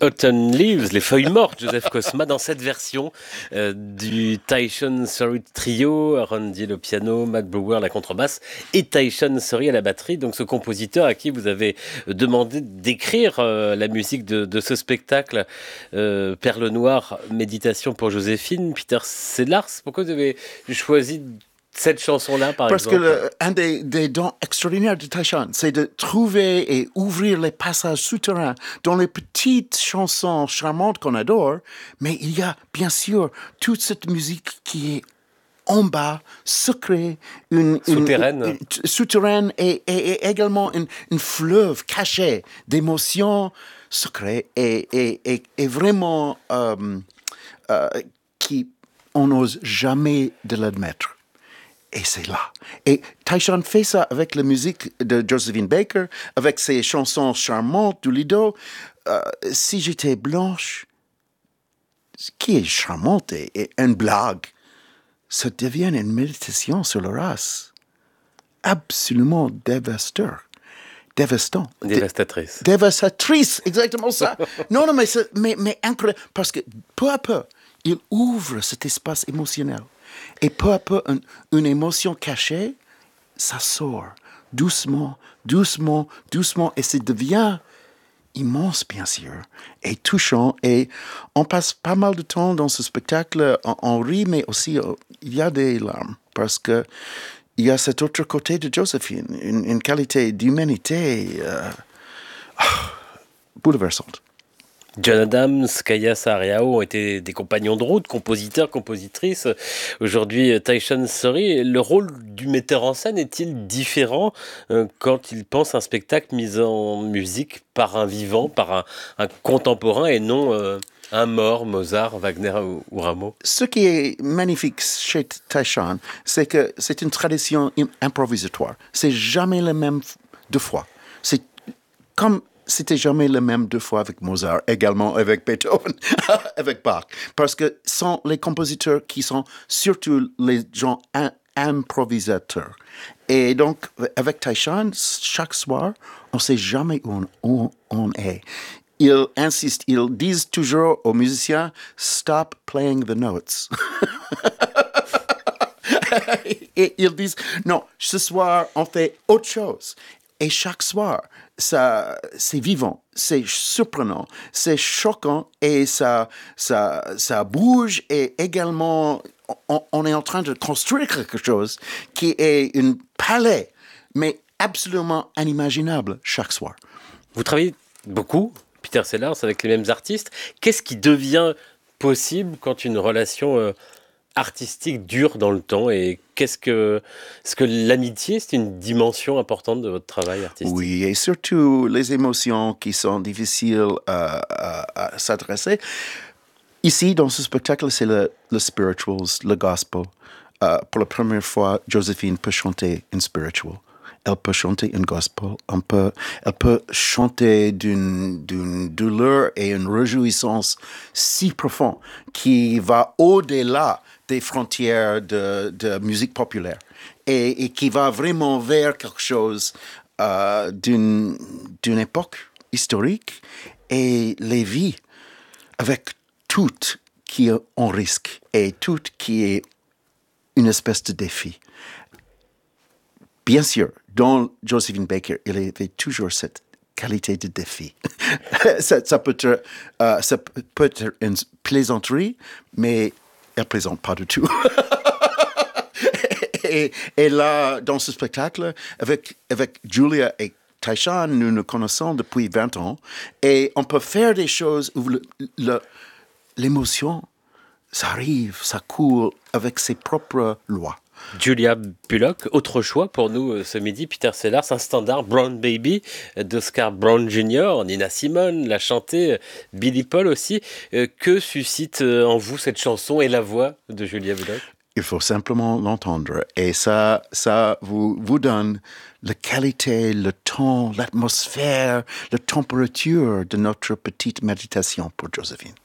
Autumn Leaves, les feuilles mortes, Joseph Cosma, dans cette version du Tyson Surrey Trio, Ron Deal au piano, Matt Brewer à la contrebasse et Tyson Surrey à la batterie. Donc ce compositeur à qui vous avez demandé d'écrire la musique de ce spectacle, Perle Noire, Méditation pour Joséphine, Peter Sellars. Pourquoi vous avez choisi cette chanson-là, par Parce exemple? que un des dons extraordinaires de Tyson, c'est de trouver et ouvrir les passages souterrains dans les petites chansons charmantes qu'on adore, mais il y a bien sûr toute cette musique qui est en bas, secret, Souterraine. souterraine et également une fleuve caché d'émotions secrètes et vraiment qui on n'ose jamais de l'admettre. Et c'est là. Et Tyson fait ça avec la musique de Josephine Baker, avec ses chansons charmantes du Lido. Si j'étais blanche, qui est charmante et une blague, ça devient une méditation sur la race. Absolument dévastateur. Dévastant. Dévastatrice. Dévastatrice, exactement ça. Non, mais incroyable. Parce que peu à peu, il ouvre cet espace émotionnel. Et peu à peu, une émotion cachée, ça sort doucement, doucement, doucement, et ça devient immense, bien sûr, et touchant. Et on passe pas mal de temps dans ce spectacle, on rit, mais aussi il y a des larmes, parce que il y a cet autre côté de Joséphine, une qualité d'humanité bouleversante. John Adams, Kaya Saariaho ont été des compagnons de route, compositeurs, compositrices. Aujourd'hui, Tyson Surrey. Le rôle du metteur en scène est-il différent quand il pense un spectacle mis en musique par un vivant, par un contemporain et non un mort, Mozart, Wagner ou Rameau? Ce qui est magnifique chez Tyson, c'est que c'est une tradition improvisatoire. C'est jamais le même deux fois. C'est comme c'était jamais le même deux fois avec Mozart, également avec Beethoven, avec Bach. Parce que ce sont les compositeurs qui sont surtout les gens improvisateurs. Et donc, avec Tyson, chaque soir, on ne sait jamais où on est. Ils insistent, ils disent toujours aux musiciens, stop playing the notes. Et ils disent, non, ce soir, on fait autre chose. Et chaque soir, ça, c'est vivant, c'est surprenant, c'est choquant et ça bouge et également, on est en train de construire quelque chose qui est un palais, mais absolument inimaginable chaque soir. Vous travaillez beaucoup, Peter Sellars, avec les mêmes artistes. Qu'est-ce qui devient possible quand une relation artistique dure dans le temps et est-ce que l'amitié, c'est une dimension importante de votre travail artistique? Oui, et surtout les émotions qui sont difficiles à s'adresser. Ici, dans ce spectacle, c'est le spirituals, le gospel. Pour la première fois, Joséphine peut chanter un spiritual. Elle peut chanter un gospel. Elle peut chanter d'une douleur et une réjouissance si profonde qui va au-delà des frontières de musique populaire et qui va vraiment vers quelque chose d'une époque historique et les vies avec tout qui est en risque et tout qui est une espèce de défi. Bien sûr, dans Josephine Baker, il y avait toujours cette qualité de défi. ça peut être une plaisanterie, mais elle plaisante pas du tout. et là, dans ce spectacle, avec Julia et Tyson, nous nous connaissons depuis 20 ans, et on peut faire des choses où l'émotion, ça arrive, ça coule avec ses propres lois. Julia Bullock, autre choix pour nous ce midi, Peter Sellars, un standard, Brown Baby d'Oscar Brown Jr., Nina Simone l'a chanté, Billy Paul aussi. Que suscite en vous cette chanson et la voix de Julia Bullock? Il faut simplement l'entendre et ça vous donne la qualité, le ton, l'atmosphère, la température de notre petite méditation pour Joséphine.